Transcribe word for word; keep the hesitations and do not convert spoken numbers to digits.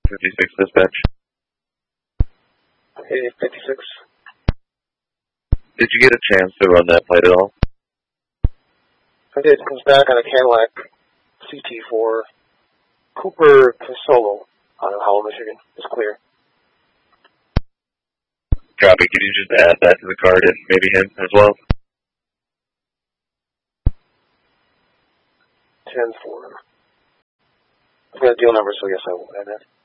fifty-six dispatch. Okay, fifty-six. Did you get a chance to run that plate at all? I did. It comes back on a Cadillac C T four Cooper Solo out of Howell, Michigan. It's clear. Copy. Could you just add that to the card and maybe him as well? ten four. I've got a deal number, so yes, I will add that.